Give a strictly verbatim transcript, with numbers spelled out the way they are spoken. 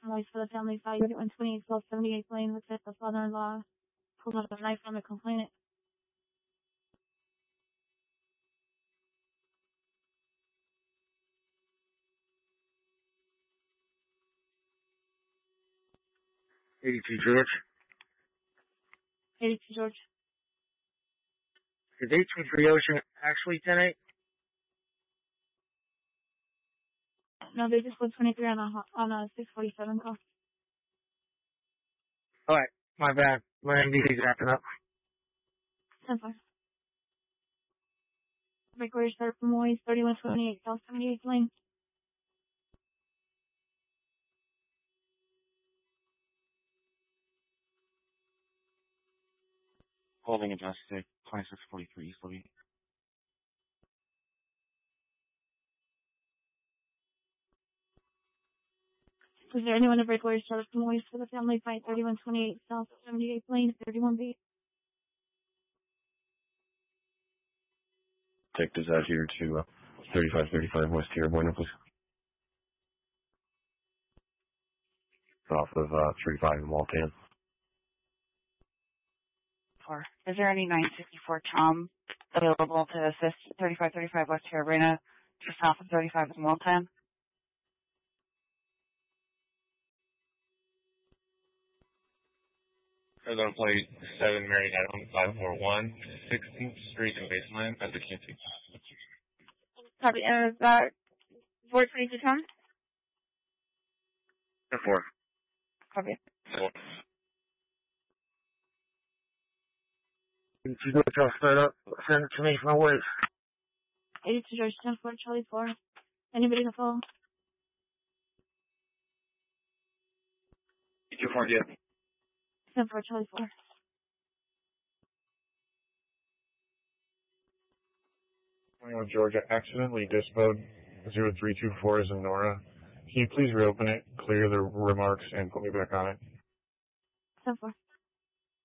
noise for the family five, thirty-one twenty-eight South seventy-eighth Lane, with the father-in-law pulled out a knife on the complainant. eighty-two George. eighty-two George. Is eighteen three Ocean actually ten eight? No, they just put twenty-three on a, on a six forty-seven call. Alright, my bad. My M V D's wrapping up. ten four. Recorder start from Moise, thirty-one twenty-eight South seventy-eighth Lane. Holding adjusted, twenty-six forty-three East Levy. Is there anyone to breakaway start from Moise for the family fight, thirty-one twenty-eight South seventy-eighth Lane, thirty-one B? Take this out here to uh, thirty-five thirty-five West Tierra Buena, please. Off of uh, thirty-five in Waltan. Four. Is there any nine sixty-four Tom available to assist thirty-five thirty-five West Tierra Buena, just south of thirty-five in Waltan? Arizona plate seven Mary Adam five four one, sixteenth Street and Baseline at the Q T. Copy. Uh, is that four twenty-two Tom? four. Copy. Four. eighty-two George, I'll start up. Send it to me from my ways. eighty-two George, ten four Charlie four. Anybody to follow? eighty-two four, yeah. ten four Charlie four. twenty-one Georgia accidentally dispoed zero three two four as in Nora. Can you please reopen it, clear the remarks, and put me back on it? ten four.